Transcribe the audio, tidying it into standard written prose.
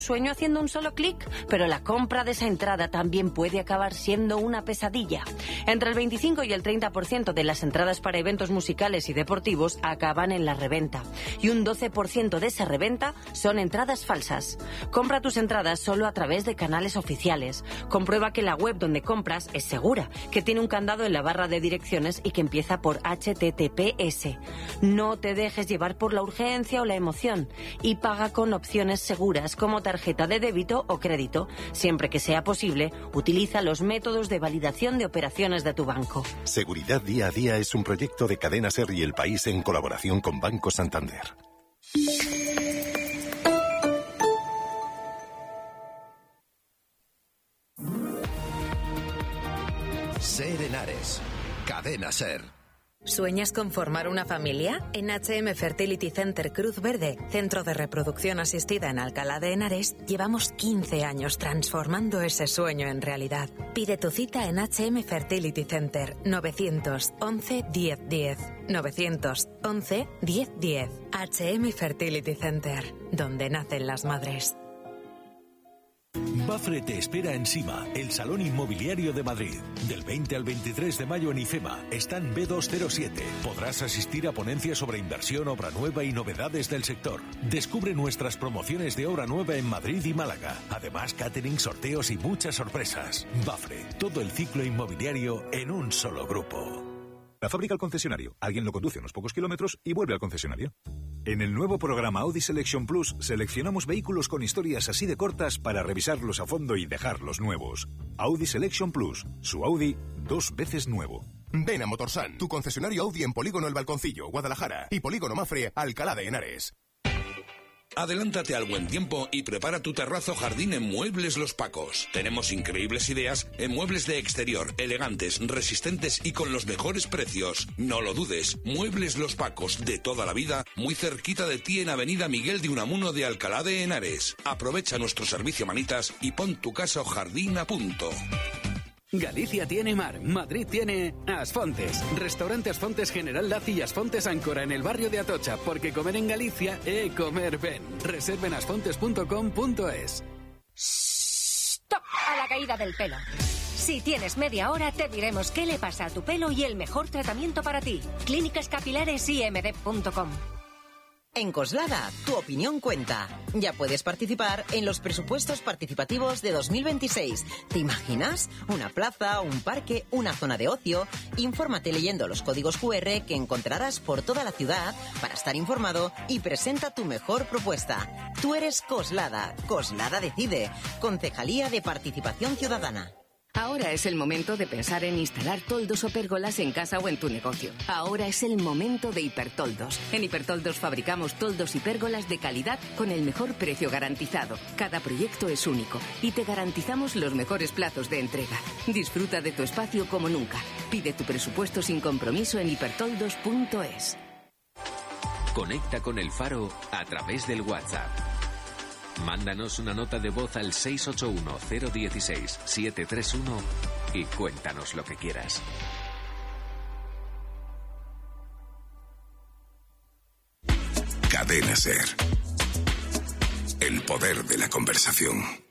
sueño haciendo un solo clic, pero la compra de esa entrada también puede acabar siendo una pesadilla. Entre el 25 y el 30% de las entradas para eventos musicales y deportivos acaban en la reventa, y un 12% de esa reventa son entradas falsas. Compra tus entradas solo a través de canales oficiales. Comprueba que la web donde compras es segura, que tiene un candado en la barra de direcciones y que empieza por HTTPS. No te dejes llevar por la urgencia o la emoción y paga con opciones seguras como tarjeta de débito o crédito. Siempre que sea posible, utiliza los métodos de validación de operaciones de tu banco. Seguridad Día a Día es un proyecto de Cadena SER y El País en colaboración con Banco Santander. SER Henares, Cadena SER. ¿Sueñas con formar una familia? En HM Fertility Center Cruz Verde, centro de reproducción asistida en Alcalá de Henares, llevamos 15 años transformando ese sueño en realidad. Pide tu cita en HM Fertility Center 911 1010. 911 1010. HM Fertility Center, donde nacen las madres. Mapfre te espera en SIMA, el Salón Inmobiliario de Madrid. Del 20 al 23 de mayo en IFEMA, stand B207. Podrás asistir a ponencias sobre inversión, obra nueva y novedades del sector. Descubre nuestras promociones de obra nueva en Madrid y Málaga. Además, catering, sorteos y muchas sorpresas. Mapfre, todo el ciclo inmobiliario en un solo grupo. La fábrica al concesionario. Alguien lo conduce unos pocos kilómetros y vuelve al concesionario. En el nuevo programa Audi Selection Plus seleccionamos vehículos con historias así de cortas para revisarlos a fondo y dejarlos nuevos. Audi Selection Plus. Su Audi 2 veces nuevo. Ven a Motorsan, tu concesionario Audi en Polígono El Balconcillo, Guadalajara, y Polígono Mapfre, Alcalá de Henares. Adelántate al buen tiempo y prepara tu terrazo jardín en Muebles Los Pacos. Tenemos increíbles ideas en muebles de exterior, elegantes, resistentes y con los mejores precios. No lo dudes, Muebles Los Pacos, de toda la vida, muy cerquita de ti en Avenida Miguel de Unamuno de Alcalá de Henares. Aprovecha nuestro servicio manitas y pon tu casa o jardín a punto. Galicia tiene mar, Madrid tiene Asfontes. Restaurante Asfontes General Laci y Asfontes Áncora en el barrio de Atocha, porque comer en Galicia es comer ben. Reserven asfontes.com.es. ¡Stop! A la caída del pelo. Si tienes media hora, te diremos qué le pasa a tu pelo y el mejor tratamiento para ti. clínicascapilaresimd.com. En Coslada, tu opinión cuenta. Ya puedes participar en los presupuestos participativos de 2026. ¿Te imaginas? Una plaza, un parque, una zona de ocio. Infórmate leyendo los códigos QR que encontrarás por toda la ciudad para estar informado y presenta tu mejor propuesta. Tú eres Coslada. Coslada decide. Concejalía de Participación Ciudadana. Ahora es el momento de pensar en instalar toldos o pérgolas en casa o en tu negocio. Ahora es el momento de Hipertoldos. En Hipertoldos fabricamos toldos y pérgolas de calidad con el mejor precio garantizado. Cada proyecto es único y te garantizamos los mejores plazos de entrega. Disfruta de tu espacio como nunca. Pide tu presupuesto sin compromiso en hipertoldos.es. Conecta con El Faro a través del WhatsApp. Mándanos una nota de voz al 681-016-731 y cuéntanos lo que quieras. Cadena SER. El poder de la conversación.